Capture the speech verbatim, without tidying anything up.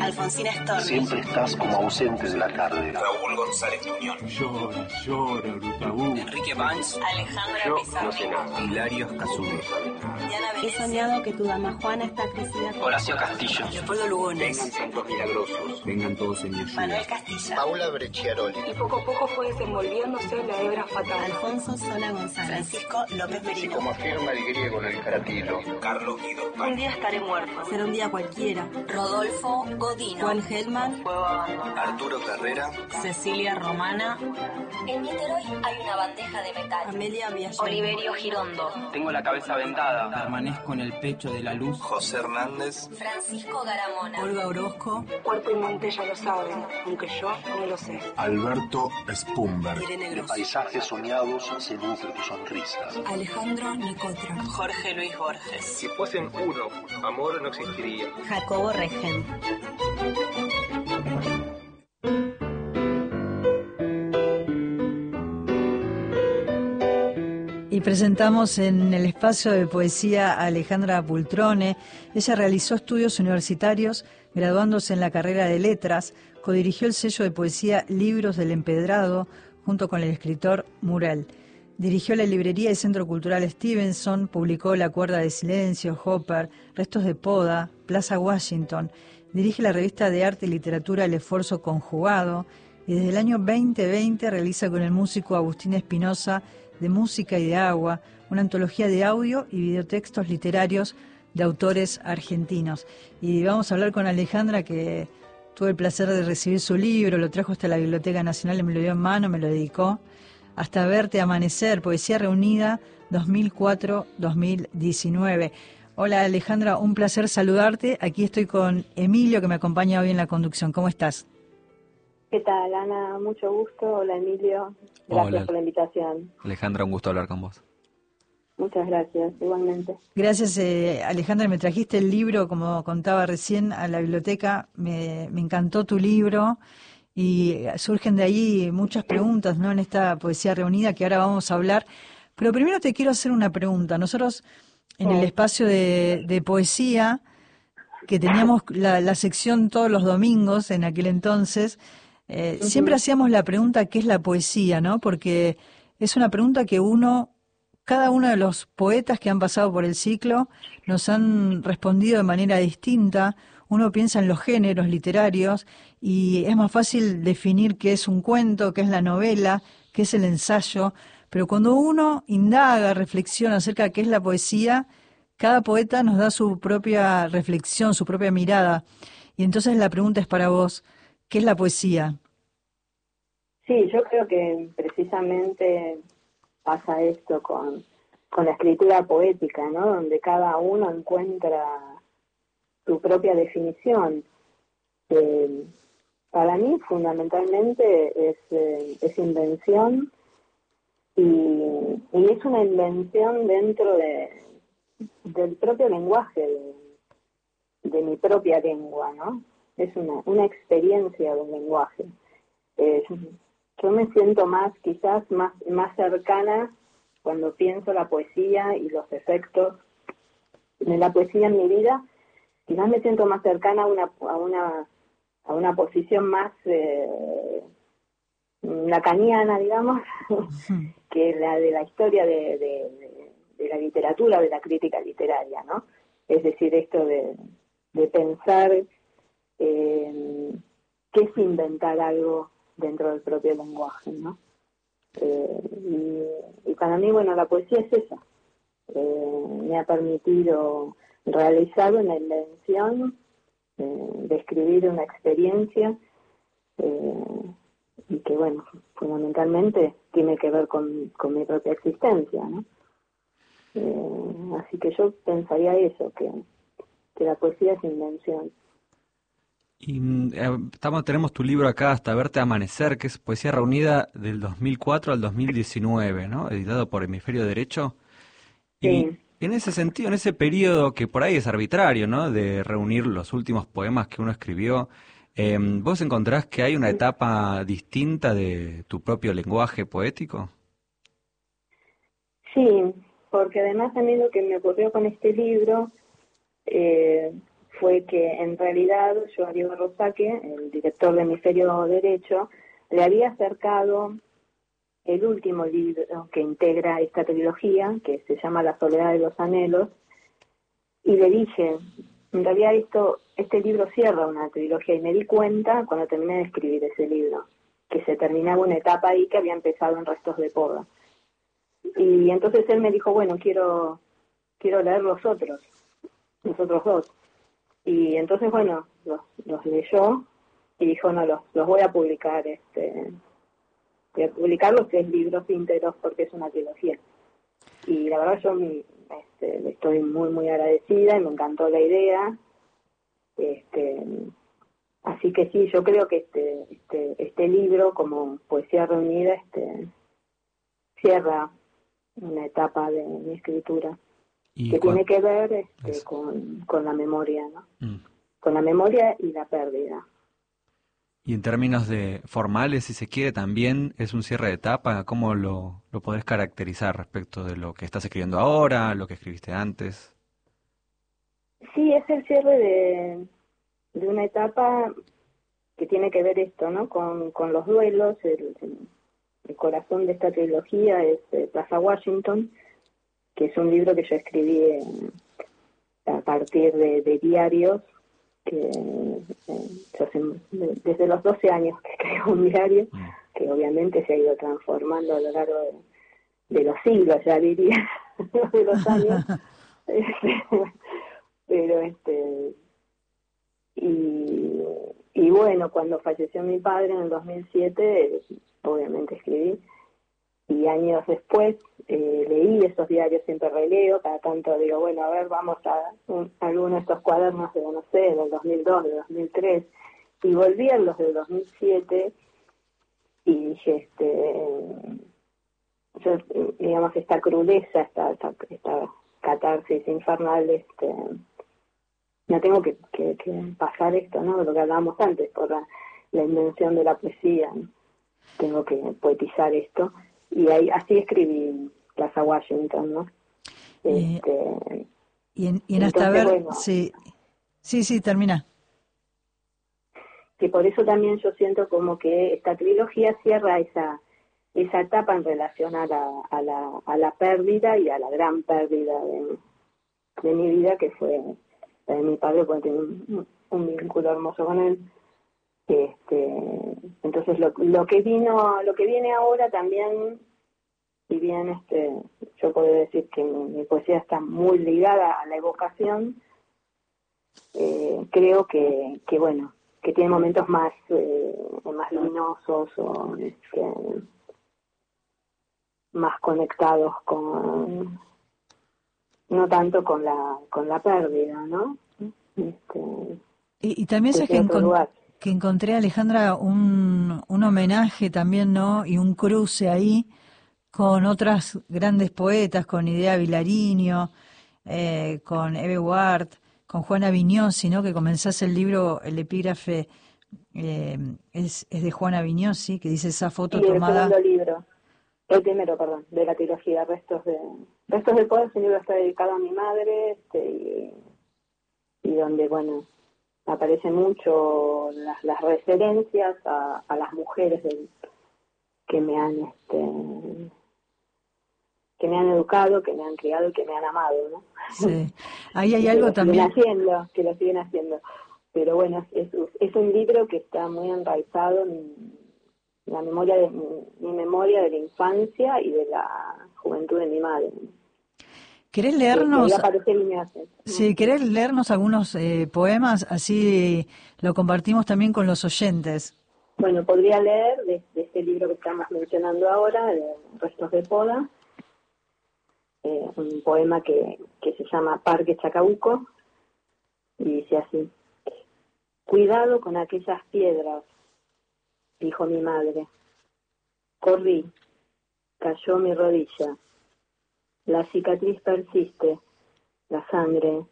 Alfonsina Storni. Siempre estás como ausente de la tarde. Raúl González Tuñón. Llora, llora, Brutabú. Enrique Banks. Alejandra Yo Pizarro. no sé nada. Hilario Escazú. Diana He Venecia. soñado que tu dama Juana está crecida. Horacio Castillo. Leopoldo Lugones. Vengan santos milagrosos. Vengan todos en mi ayuda. Manuel Castilla. Paula Brecciaroli. Y poco a poco fue desenvolviéndose la hebra fatal. Alfonso Sola González. Francisco López Y Merino. como afirma el griego en el caratilo. Carlos Guido. Un día estaré muerto. Será un día cualquiera. Rodolfo Godino. Juan Gelman. Arturo Carrera. Cecilia Romana. En Niterói hay una bandeja de metal. Amelia Villanueva. Oliverio Girondo. Tengo la cabeza vendada. Permanezco en el pecho de la luz. José Hernández. Francisco Garamona. Olga Orozco. Cuerpo y mente ya lo saben, aunque yo no lo sé. Alberto Spumberg. Irene De Gruz. paisajes soñados se nutre tu sonrisa. Alejandro Nicotra. Jorge Luis Borges. Si fuesen uno, amor no existiría. Jacobo Regen. Y presentamos en el espacio de poesía a Alejandra Pultrone. Ella realizó estudios universitarios, graduándose en la carrera de Letras, codirigió el sello de poesía Libros del Empedrado, junto con el escritor Murel. Dirigió la librería y Centro Cultural Stevenson, publicó La Cuerda de Silencio, Hopper, Restos de Poda, Plaza Washington. Dirige la revista de arte y literatura El Esfuerzo Conjugado y desde el año veinte veinte realiza con el músico Agustín Espinosa de Música y de Agua, una antología de audio y videotextos literarios de autores argentinos. Y vamos a hablar con Alejandra, que tuve el placer de recibir su libro, lo trajo hasta la Biblioteca Nacional y me lo dio en mano, me lo dedicó. Hasta verte amanecer, Poesía Reunida dos mil cuatro a dos mil diecinueve. Hola Alejandra, un placer saludarte. Aquí estoy con Emilio, que me acompaña hoy en la conducción. ¿Cómo estás? ¿Qué tal, Ana? Mucho gusto. Hola, Emilio. Gracias Hola. por la invitación. Alejandra, un gusto hablar con vos. Muchas gracias, igualmente. Gracias, eh, Alejandra. Me trajiste el libro, como contaba recién, a la biblioteca. Me, me encantó tu libro y surgen de ahí muchas preguntas, ¿no?, en esta poesía reunida que ahora vamos a hablar. Pero primero te quiero hacer una pregunta. Nosotros, en el espacio de, de poesía, que teníamos la, la sección todos los domingos en aquel entonces, eh, uh-huh. siempre hacíamos la pregunta ¿qué es la poesía?, ¿no? Porque es una pregunta que uno, cada uno de los poetas que han pasado por el ciclo nos han respondido de manera distinta. Uno piensa en los géneros literarios y es más fácil definir qué es un cuento, qué es la novela, qué es el ensayo, pero cuando uno indaga, reflexiona acerca de qué es la poesía, cada poeta nos da su propia reflexión, su propia mirada. Y entonces la pregunta es para vos, ¿qué es la poesía? Sí, yo creo que precisamente pasa esto con, con la escritura poética, ¿no? Donde cada uno encuentra su propia definición. Eh, para mí, fundamentalmente, es, eh, es invención y, y es una invención dentro de, del propio lenguaje, de, de mi propia lengua, ¿no? Es una, una experiencia del lenguaje. Eh, yo me siento más, quizás, más, más cercana cuando pienso la poesía y los efectos de la poesía en mi vida. Quizás me siento más cercana a una a una a una posición más eh, lacaniana, digamos, que la de la historia de, de, de, de la literatura, de la crítica literaria, ¿no? Es decir, esto de, de pensar eh, qué es inventar algo dentro del propio lenguaje, ¿no? Eh, y, y para mí, bueno, la poesía es esa. Eh, me ha permitido realizar una invención, eh, describir una experiencia eh, y que, bueno, fundamentalmente tiene que ver con, con mi propia existencia, ¿no? Eh, así que yo pensaría eso, que, que la poesía es invención. Y eh, estamos, tenemos tu libro acá, Hasta verte amanecer, que es Poesía Reunida del dos mil cuatro al dos mil diecinueve, ¿no? Editado por Hemisferio Derecho. Y sí. En ese sentido, en ese periodo que por ahí es arbitrario, ¿no?, de reunir los últimos poemas que uno escribió, eh, ¿vos encontrás que hay una etapa distinta de tu propio lenguaje poético? Sí, porque además a mí lo que me ocurrió con este libro eh, fue que en realidad yo a Diego Rosaque, el director de Hemisferio Derecho, le había acercado el último libro que integra esta trilogía, que se llama La soledad de los anhelos, y le dije, en realidad esto, este libro cierra una trilogía, y me di cuenta cuando terminé de escribir ese libro, que se terminaba una etapa ahí que había empezado en Restos de Poda. Y entonces él me dijo, bueno, quiero, quiero leer los otros, los otros dos. Y entonces, bueno, los, los leyó y dijo, no, los, los voy a publicar, este, voy a publicar los tres libros íntegros porque es una trilogía. Y la verdad yo este, le estoy muy, muy agradecida y me encantó la idea. Este, así que sí, yo creo que este, este, este libro, como Poesía Reunida, este, cierra una etapa de mi escritura que tiene que ver este, con, con la memoria, ¿no? Mm. Con la memoria y la pérdida. Y en términos de formales, si se quiere, también es un cierre de etapa. ¿Cómo lo, lo podés caracterizar respecto de lo que estás escribiendo ahora, lo que escribiste antes? Sí, es el cierre de, de una etapa que tiene que ver esto, ¿no? Con, con los duelos. El, el corazón de esta trilogía es eh, Plaza Washington, que es un libro que yo escribí en, a partir de, de diarios, que eh, yo hace, desde los doce años que escribo un diario, que obviamente se ha ido transformando a lo largo de, de los siglos, ya diría, de los años. este, pero este y, y bueno, cuando falleció mi padre en el dos mil siete, obviamente escribí. Y años después eh, leí esos diarios, siempre releo, cada tanto digo, bueno, a ver, vamos a, un, a alguno de estos cuadernos de, no sé, del dos mil dos, del dos mil tres, y volví a los del dos mil siete y dije, este, yo, digamos, esta crudeza, esta, esta, esta catarsis infernal, este, no tengo que, que, que pasar esto, ¿no? De lo que hablábamos antes, por la, la invención de la poesía, ¿no? Tengo que poetizar esto. Y ahí, así escribí Plaza Washington, ¿no? Este, eh, y en, y en hasta ver, bueno, sí, sí, sí, termina. Que por eso también yo siento como que esta trilogía cierra esa esa etapa en relación a la, a la, a la pérdida y a la gran pérdida de, de mi vida, que fue la de mi padre, porque tenía un, un vínculo hermoso con él. Este, entonces lo, lo que vino, lo que viene ahora también, si bien este, yo puedo decir que mi, mi poesía está muy ligada a la evocación, eh, creo que, que bueno, que tiene momentos más, eh, más luminosos o este, más conectados con, no tanto con la, con la pérdida, ¿no? Este, y, y también sé que encont- que encontré, Alejandra, un, un homenaje también, ¿no? Y un cruce ahí con otras grandes poetas, con Idea Vilariño, eh, con Eve Ward, con Juana Vignosi, ¿no? Que comenzás el libro, el epígrafe eh, es, es de Juana Vignosi, que dice esa foto sí, tomada... el segundo libro, el primero, perdón, de la trilogía, Restos de Restos de Poder. Ese libro está dedicado a mi madre, este, y, y donde, bueno, aparecen mucho las, las referencias a, a las mujeres del, que me han este que me han educado, que me han criado y que me han amado, ¿no? Sí. Ahí hay algo que también lo siguen haciendo, que lo siguen haciendo. Pero bueno, es, es un libro que está muy enraizado en la memoria de mi, mi memoria de la infancia y de la juventud de mi madre. ¿Querés leernos? Sí, ¿querés leernos algunos eh, poemas? Así lo compartimos también con los oyentes. Bueno, podría leer de, de este libro que estamos mencionando ahora, de Restos de Poda, eh, un poema que, que se llama Parque Chacabuco, y dice así: cuidado con aquellas piedras, dijo mi madre. Corrí, cayó mi rodilla. La cicatriz persiste, la sangre